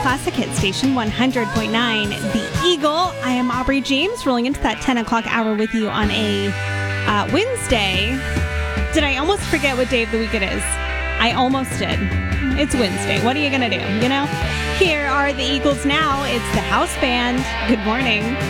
Classic Hit Station 100.9, The Eagle. I am Aubrey James, rolling into that 10 o'clock hour with you on a Wednesday. Did I almost forget what day of the week it is? I almost did. It's Wednesday. What are you going to do? You know? Here are the Eagles now. It's the house band. Good morning.